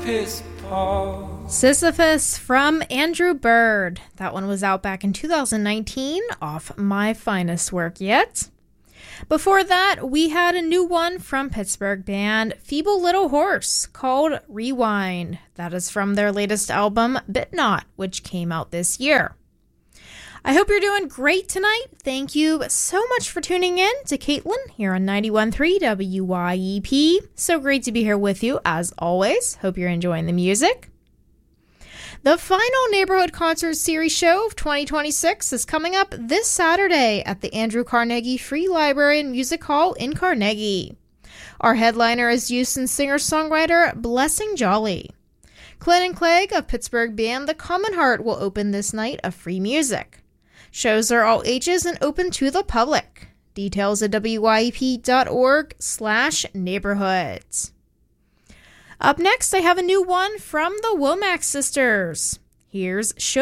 piss poor. Sisyphus from Andrew Bird. That one was out back in 2019 off My Finest Work Yet. Before that, we had a new one from Pittsburgh band Feeble Little Horse called Rewind. That is from their latest album, Bit Not, which came out this year. I hope you're doing great tonight. Thank you so much for tuning in to Caitlin here on 91.3 WYEP. So great to be here with you as always. Hope you're enjoying the music. The final Neighborhood Concert Series show of 2026 is coming up this Saturday at the Andrew Carnegie Free Library and Music Hall in Carnegie. Our headliner is Houston singer-songwriter Blessing Jolly. Clinton Clegg of Pittsburgh band The Common Heart will open this night of free music. Shows are all ages and open to the public. Details at wyep.org/neighborhoods. Up next, I have a new one from the Womack Sisters. Here's Show